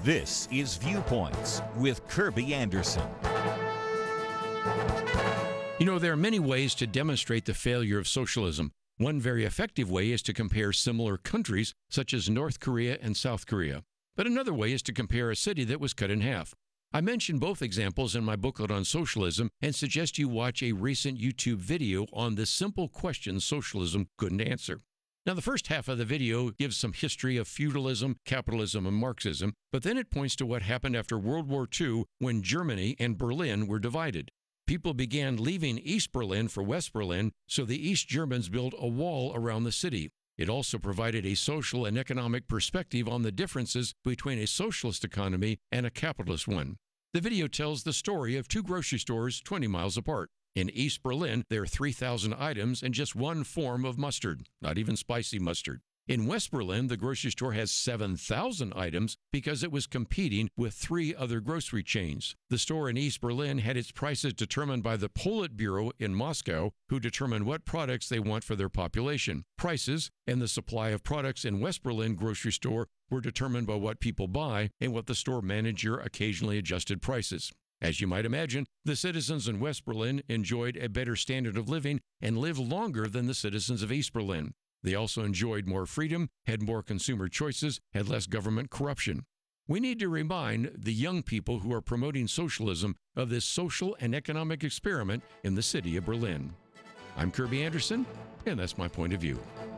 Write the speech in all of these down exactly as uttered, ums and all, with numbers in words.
This is Viewpoints with Kirby Anderson. You know, there are many ways to demonstrate the failure of socialism. One very effective way is to compare similar countries, such as North Korea and South Korea. But another way is to compare a city that was cut in half. I mention both examples in my booklet on socialism and suggest you watch a recent YouTube video on the simple questions socialism couldn't answer. Now, the first half of the video gives some history of feudalism, capitalism, and Marxism, but then it points to what happened after World War Two when Germany and Berlin were divided. People began leaving East Berlin for West Berlin, so the East Germans built a wall around the city. It also provided a social and economic perspective on the differences between a socialist economy and a capitalist one. The video tells the story of two grocery stores twenty miles apart. In East Berlin, there are three thousand items and just one form of mustard, not even spicy mustard. In West Berlin, the grocery store has seven thousand items because it was competing with three other grocery chains. The store in East Berlin had its prices determined by the Politburo in Moscow, who determine what products they want for their population. Prices and the supply of products in West Berlin grocery store were determined by what people buy and what the store manager occasionally adjusted prices. As you might imagine, the citizens in West Berlin enjoyed a better standard of living and lived longer than the citizens of East Berlin. They also enjoyed more freedom, had more consumer choices, had less government corruption. We need to remind the young people who are promoting socialism of this social and economic experiment in the city of Berlin. I'm Kirby Anderson, and that's my point of view.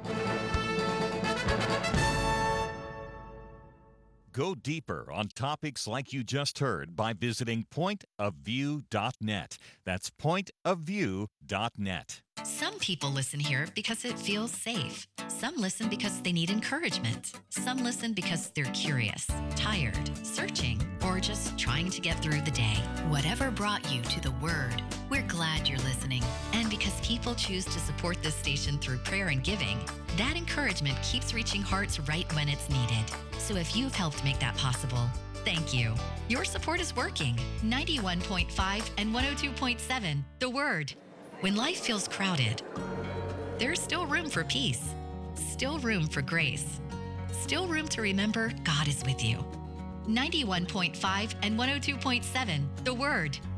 Go deeper on topics like you just heard by visiting point of view dot net. That's point of view dot net. Some people listen here because it feels safe. Some listen because they need encouragement. Some listen because they're curious, tired, searching, or just trying to get through the day. Whatever brought you to the Word, we're glad you're listening. And because people choose to support this station through prayer and giving, that encouragement keeps reaching hearts right when it's needed. So if you've helped make that possible, thank you. Your support is working. ninety-one point five and one oh two point seven, The Word. When life feels crowded, there's still room for peace, still room for grace, still room to remember God is with you. ninety-one point five and one oh two point seven, The Word.